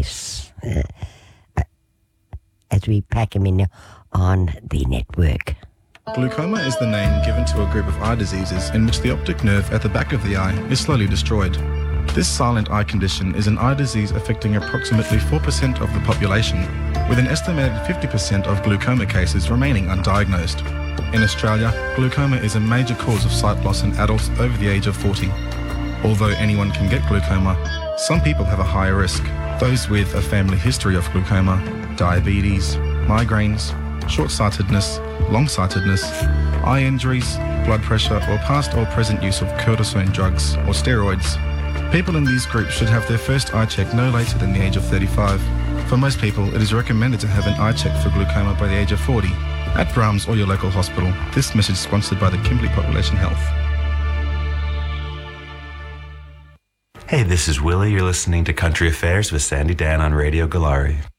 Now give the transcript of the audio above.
case as we pack him in on the network. Glaucoma is the name given to a group of eye diseases in which the optic nerve at the back of the eye is slowly destroyed. This silent eye condition is an eye disease affecting approximately 4% of the population, with an estimated 50% of glaucoma cases remaining undiagnosed. In Australia, glaucoma is a major cause of sight loss in adults over the age of 40. Although anyone can get glaucoma, some people have a higher risk. Those with a family history of glaucoma, diabetes, migraines, short-sightedness, long-sightedness, eye injuries, blood pressure, or past or present use of cortisone drugs or steroids. People in these groups should have their first eye check no later than the age of 35. For most people, it is recommended to have an eye check for glaucoma by the age of 40 at Brahms or your local hospital. This message is sponsored by the Kimberley Population Health. Hey, this is Willie. You're listening to Country Affairs with Sandy Dan on Radio Galari.